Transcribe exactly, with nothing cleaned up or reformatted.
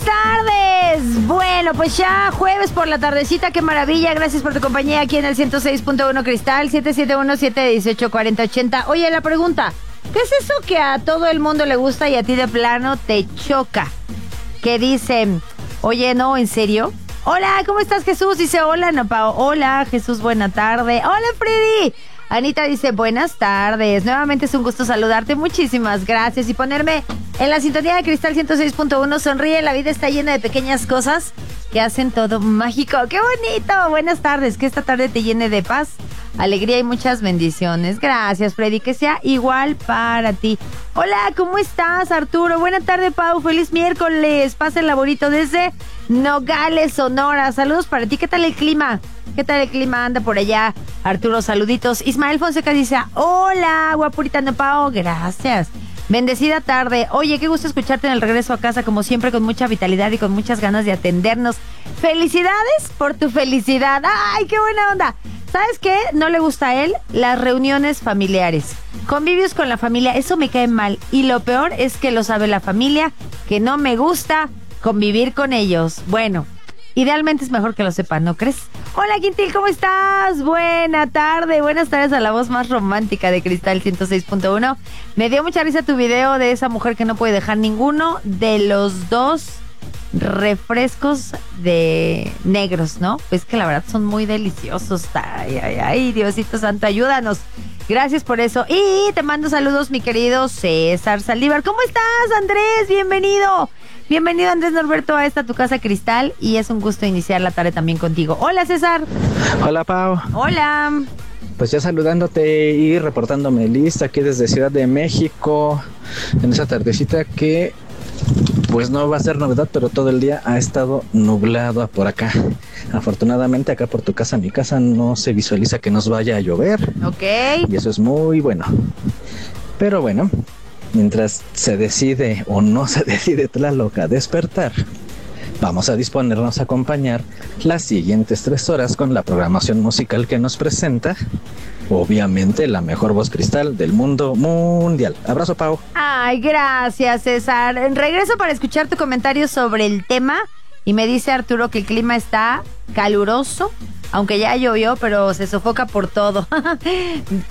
tardes. Bueno, pues ya jueves por la tardecita, qué maravilla. Gracias por tu compañía aquí en el ciento seis punto uno Cristal, siete siete uno, siete uno ocho, cuatro cero ocho cero. Oye, la pregunta, ¿qué es eso que a todo el mundo le gusta y a ti de plano te choca? Que dicen, oye, no, ¿en serio? Hola, ¿cómo estás, Jesús? Dice, hola, no, Pao. Hola, Jesús, buena tarde. Hola, Freddy. Anita dice, buenas tardes. Nuevamente es un gusto saludarte. Muchísimas gracias. Y ponerme en la sintonía de Cristal ciento seis punto uno. Sonríe, la vida está llena de pequeñas cosas que hacen todo mágico. ¡Qué bonito! Buenas tardes. Que esta tarde te llene de paz, alegría y muchas bendiciones. Gracias, Freddy. Que sea igual para ti. Hola, ¿cómo estás, Arturo? Buena tarde, Pau. Feliz miércoles. Pásenla bonito desde Nogales, Sonora. Saludos para ti. ¿Qué tal el clima? ¿Qué tal el clima anda por allá? Arturo, saluditos. Ismael Fonseca dice, hola, guapurita no Pao. Gracias. Bendecida tarde. Oye, qué gusto escucharte en el regreso a casa, como siempre, con mucha vitalidad y con muchas ganas de atendernos. Felicidades por tu felicidad. ¡Ay, qué buena onda! ¿Sabes qué? No le gusta a él las reuniones familiares. Convivios con la familia, eso me cae mal. Y lo peor es que lo sabe la familia, que no me gusta convivir con ellos. Bueno, idealmente es mejor que lo sepan, ¿no crees? Hola, Quintil, ¿cómo estás? Buena tarde, buenas tardes a la voz más romántica de Cristal ciento seis punto uno. Me dio mucha risa tu video de esa mujer que no puede dejar ninguno de los dos refrescos de negros, ¿no? Pues que la verdad son muy deliciosos. Ay, ay, ay, Diosito Santo, ayúdanos. Gracias por eso. Y te mando saludos, mi querido César Saldívar. ¿Cómo estás, Andrés? Bienvenido. Bienvenido, Andrés Norberto, a esta tu casa Cristal, y es un gusto iniciar la tarde también contigo. Hola, César. Hola, Pau. Hola. Pues ya saludándote y reportándome lista aquí desde Ciudad de México, en esa tardecita que pues no va a ser novedad, pero todo el día ha estado nublado por acá. Afortunadamente acá por tu casa, mi casa, no se visualiza que nos vaya a llover. Ok. Y eso es muy bueno. Pero bueno, mientras se decide o no se decide Tlaloc a despertar, vamos a disponernos a acompañar las siguientes tres horas con la programación musical que nos presenta, obviamente, la mejor voz cristal del mundo mundial. Abrazo, Pau. Ay, gracias, César. Regreso para escuchar tu comentario sobre el tema. Y me dice Arturo que el clima está caluroso, aunque ya llovió, pero se sofoca por todo.